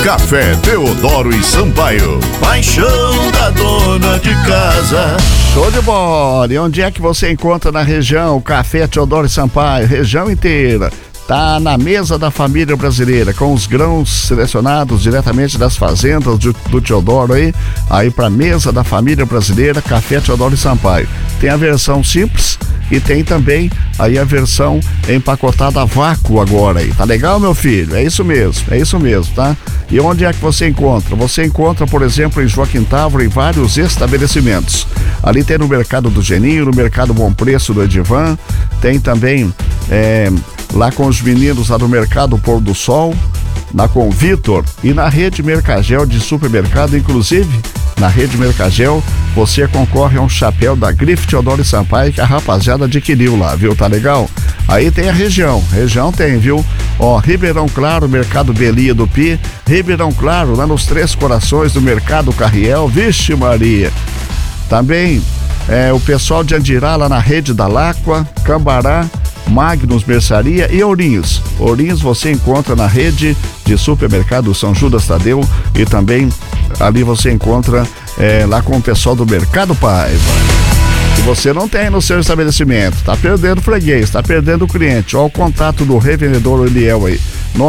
Café Teodoro e Sampaio, paixão da dona de casa. Show de bola! E onde é que você encontra na região? O Café Teodoro e Sampaio, região inteira. Tá na mesa da família brasileira, com os grãos selecionados diretamente das fazendas do Teodoro aí pra mesa da família brasileira, Café Teodoro e Sampaio. Tem a versão simples e tem também aí a versão empacotada a vácuo agora aí. Tá legal, meu filho? É isso mesmo, tá? E onde é que você encontra? Você encontra, por exemplo, em Joaquim Távora, em vários estabelecimentos. Ali tem no Mercado do Geninho, no Mercado Bom Preço do Edivan, tem também lá com os meninos lá do Mercado Pôr do Sol, lá com o Vitor, e na Rede Mercagel de supermercado, inclusive na Rede Mercagel você concorre a um chapéu da Grife Teodoro e Sampaio que a rapaziada adquiriu lá, viu? Tá legal? Aí tem a região tem, viu? Ó, Ribeirão Claro, Mercado Belia do Pi, Ribeirão Claro, lá nos Três Corações do Mercado Carriel, vixe Maria. Também o pessoal de Andirá lá na Rede da Láqua, Cambará, Magnus Mercearia e Ourinhos. Ourinhos você encontra na Rede de Supermercado São Judas Tadeu e também ali você encontra lá com o pessoal do Mercado Paiva. Se você não tem no seu estabelecimento, tá perdendo freguês, tá perdendo cliente, ó o contato do revendedor Eliel aí,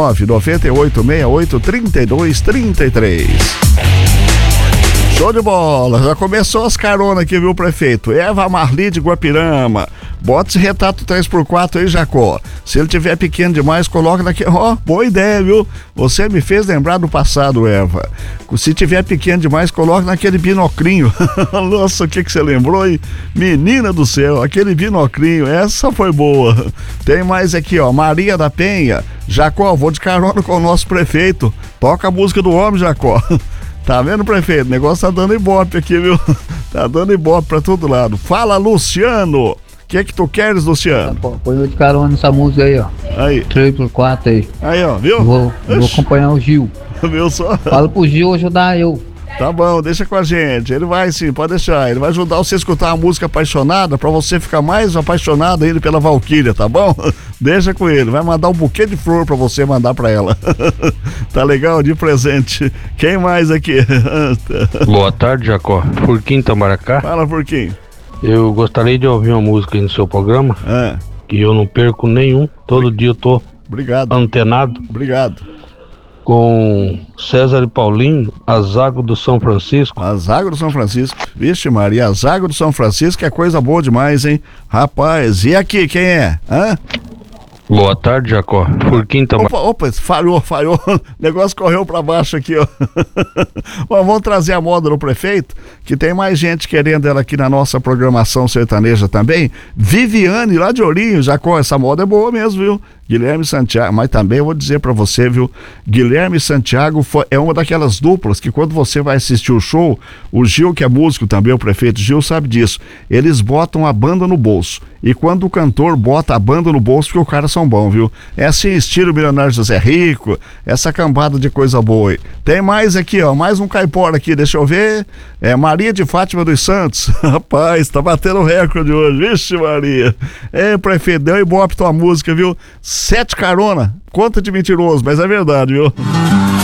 998683233. Show de bola, já começou as caronas aqui, viu, prefeito? Eva Marli de Guapirama, bota esse retrato 3x4 aí, Jacó. Se ele tiver pequeno demais, coloca naquele... Ó, boa ideia, viu? Você me fez lembrar do passado, Eva. Se tiver pequeno demais, coloca naquele binoclinho. Nossa, o que você lembrou aí? Menina do céu, aquele binoclinho, essa foi boa. Tem mais aqui, ó, Maria da Penha. Jacó, vou de carona com o nosso prefeito. Toca a música do homem, Jacó. Tá vendo, prefeito? O negócio tá dando ibope aqui, viu? Tá dando ibope pra todo lado. Fala, Luciano! O que tu queres, Luciano? Tá bom, põe eu de carona nessa música aí, ó. Aí. 3x4 aí. Aí, ó, viu? Vou acompanhar o Gil. Viu só? Fala pro Gil ajudar eu. Tá bom, deixa com a gente. Ele vai sim, pode deixar. Ele vai ajudar você a escutar a música apaixonada pra você ficar mais apaixonado ainda pela Valquíria, tá bom? Deixa com ele. Vai mandar um buquê de flor pra você mandar pra ela. Tá legal? De presente. Quem mais aqui? Boa tarde, Jacó. Furquim Tamaracá. Fala, Furquim. Eu gostaria de ouvir uma música aí no seu programa. Que eu não perco nenhum. Todo dia eu tô antenado. Obrigado. Com César e Paulinho, a Zago do São Francisco. A Zago do São Francisco. Vixe Maria, a Zago do São Francisco é coisa boa demais, hein? Rapaz, e aqui, quem é? Boa tarde, Jacó. Furquim Tamaracá. Opa, falhou. O negócio correu pra baixo aqui, ó. Bom, vamos trazer a moda do prefeito, que tem mais gente querendo ela aqui na nossa programação sertaneja também. Viviane, lá de Ourinho, Jacó, essa moda é boa mesmo, viu? Guilherme Santiago, mas também eu vou dizer pra você, viu? Guilherme Santiago é uma daquelas duplas que quando você vai assistir o show, o Gil, que é músico também, o prefeito Gil sabe disso, eles botam a banda no bolso. E quando o cantor bota a banda no bolso, porque os caras são bons, viu? É assim, estilo Milionário José Rico, essa cambada de coisa boa aí. Tem mais aqui, ó, mais um caipora aqui, deixa eu ver. Maria de Fátima dos Santos. Rapaz, tá batendo recorde hoje, vixe Maria. Prefeito, deu ibope tua música, viu? 7 carona, conta de mentiroso, mas é verdade, viu?